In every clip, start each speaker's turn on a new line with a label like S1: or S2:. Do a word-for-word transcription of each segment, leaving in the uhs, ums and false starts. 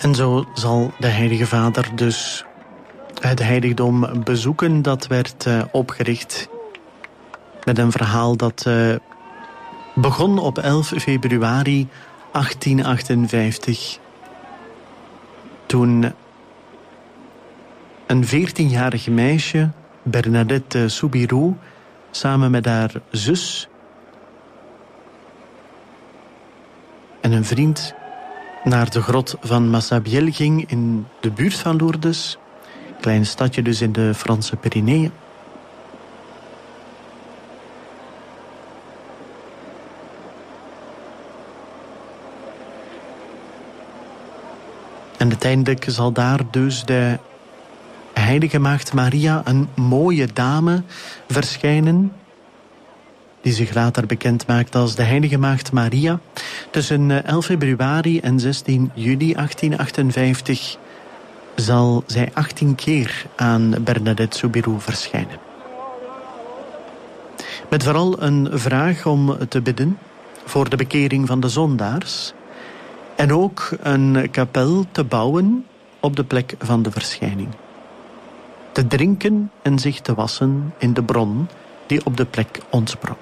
S1: En zo zal de Heilige Vader dus het heiligdom bezoeken. Dat werd uh, opgericht met een verhaal dat uh, begon op elf februari achttien achtenvijftig. Toen een veertienjarig meisje, Bernadette Soubirous, samen met haar zus en een vriend naar de grot van Massabielle ging in de buurt van Lourdes. Een klein stadje dus in de Franse Pyreneeën. En uiteindelijk zal daar dus de Heilige Maagd Maria, een mooie dame, verschijnen, die zich later bekend maakt als de Heilige Maagd Maria. Tussen elf februari en zestien juli achttien achtenvijftig zal zij achttien keer aan Bernadette Soubirous verschijnen. Met vooral een vraag om te bidden voor de bekering van de zondaars. En ook een kapel te bouwen op de plek van de verschijning. Te drinken en zich te wassen in de bron die op de plek ontsprong.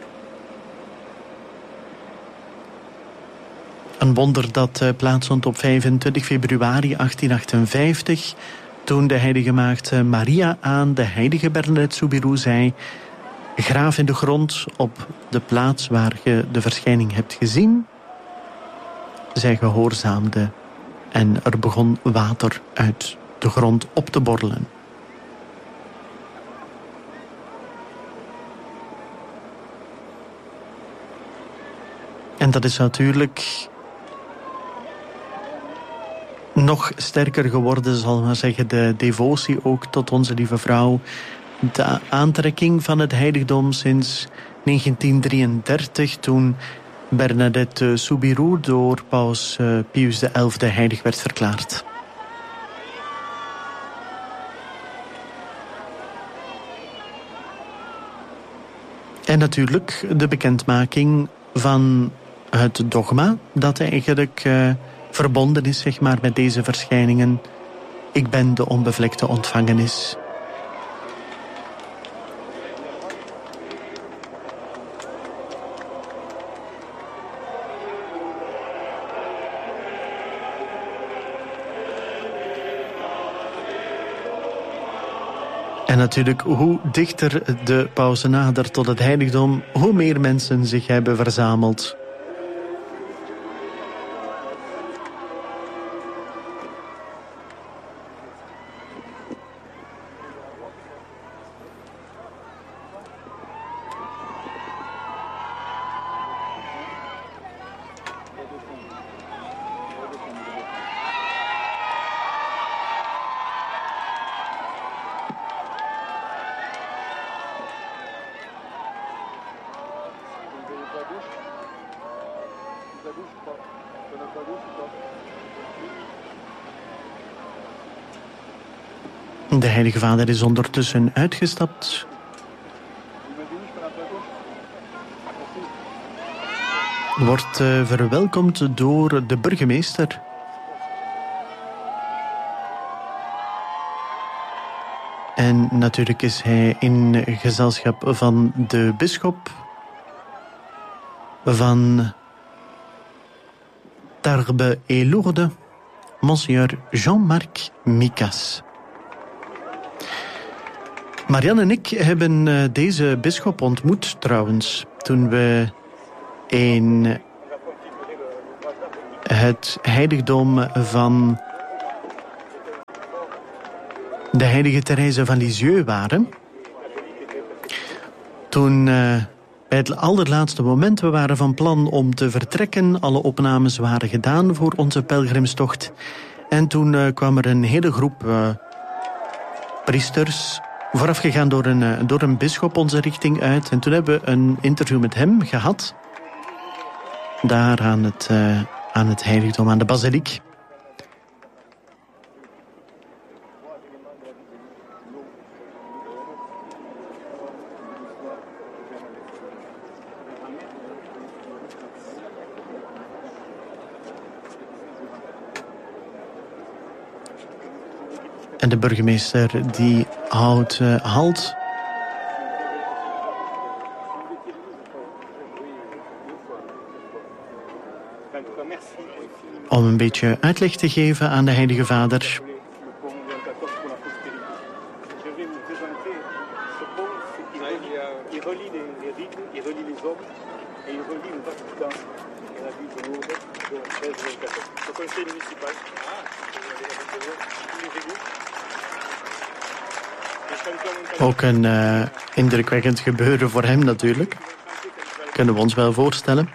S1: Een wonder dat plaatsvond op vijfentwintig februari achttien achtenvijftig... toen de Heilige Maagd Maria aan de heilige Bernadette Soubirous zei: graaf in de grond op de plaats waar je de verschijning hebt gezien. Zij gehoorzaamde en er begon water uit de grond op te borrelen. En dat is natuurlijk nog sterker geworden, zal ik maar zeggen, de devotie ook tot onze lieve vrouw. De aantrekking van het heiligdom sinds negentien drieëndertig, toen Bernadette Soubirous door paus Pius de elfde heilig werd verklaard. En natuurlijk de bekendmaking van het dogma dat eigenlijk uh, verbonden is, zeg maar, met deze verschijningen. Ik ben de onbevlekte ontvangenis. En natuurlijk, hoe dichter de paus nadert tot het heiligdom, hoe meer mensen zich hebben verzameld. De Heilige Vader is ondertussen uitgestapt. Wordt uh, verwelkomd door de burgemeester. En natuurlijk is hij in gezelschap van de bisschop van Tarbes et Lourdes, Monseigneur Jean-Marc Micas. Marianne en ik hebben deze bisschop ontmoet trouwens, toen we in het heiligdom van de heilige Therese van Lisieux waren. Toen, uh, bij het allerlaatste moment, we waren van plan om te vertrekken. Alle opnames waren gedaan voor onze pelgrimstocht. En toen uh, kwam er een hele groep uh, priesters, voorafgegaan door een, uh, door een bisschop, onze richting uit. En toen hebben we een interview met hem gehad. Daar aan het, uh, aan het heiligdom, aan de basiliek. En de burgemeester die houdt uh, halt. Om een beetje uitleg te geven aan de Heilige Vader. Ook een uh, indrukwekkend gebeuren voor hem natuurlijk. Kunnen we ons wel voorstellen.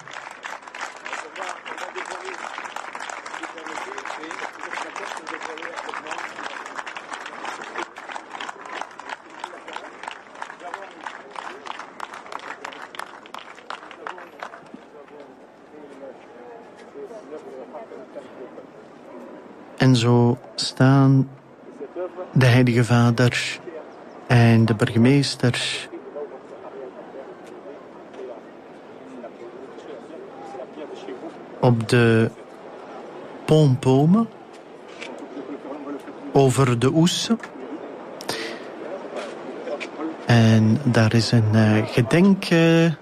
S1: En zo staan de Heilige Vader en de burgemeester op de Pont-Paume over de Ouse. En daar is een uh, gedenkteken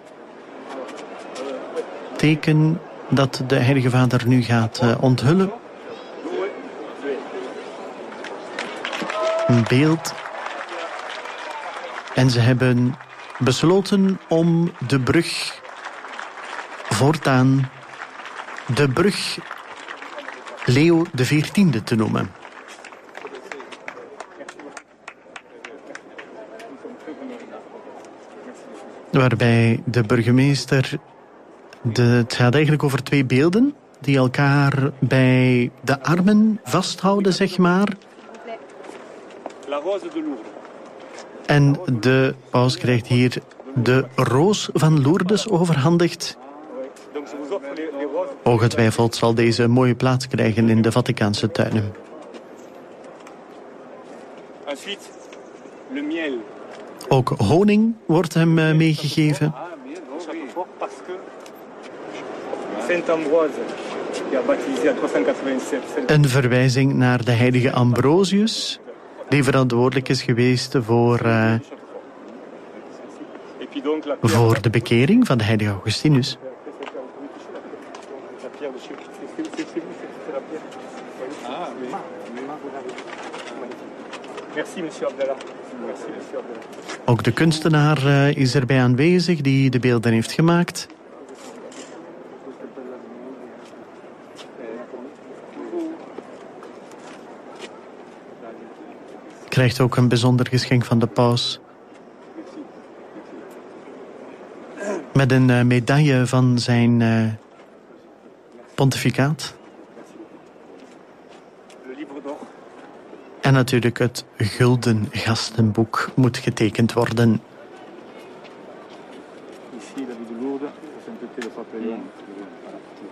S1: uh, dat de Heilige Vader nu gaat uh, onthullen. Een beeld. En ze hebben besloten om de brug voortaan de brug Leo de veertiende te noemen. Waarbij de burgemeester, de, het gaat eigenlijk over twee beelden die elkaar bij de armen vasthouden, zeg maar. En de paus krijgt hier de roos van Lourdes overhandigd. Ongetwijfeld zal deze een mooie plaats krijgen in de Vaticaanse tuinen. Ook honing wordt hem meegegeven. Een verwijzing naar de heilige Ambrosius, die verantwoordelijk is geweest voor, uh, voor de bekering van de heilige Augustinus. Ook de kunstenaar uh, is erbij aanwezig die de beelden heeft gemaakt. Krijgt ook een bijzonder geschenk van de paus. Met een uh, medaille van zijn uh, pontificaat. En natuurlijk het gulden gastenboek moet getekend worden.